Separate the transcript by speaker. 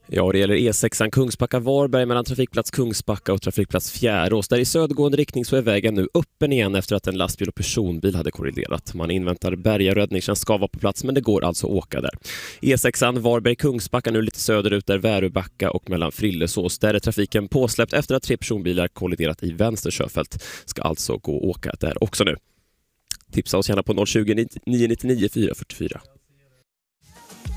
Speaker 1: Ja, det gäller E6 Kungsbacka-Varberg mellan trafikplats Kungsbacka och trafikplats Fjärås. Där i södergående riktning så är vägen nu öppen igen efter att en lastbil och personbil hade kolliderat. Man inväntar Berga och räddningstjänst ska vara på plats, men det går alltså att åka där. E6 Varberg-Kungsbacka nu lite söderut där Väröbacka och mellan Frillesås. Där är trafiken påsläppt efter att 3 personbilar kolliderat i vänster körfält. Ska alltså gå att åka där också nu. Tipsa oss gärna på 020 999 444.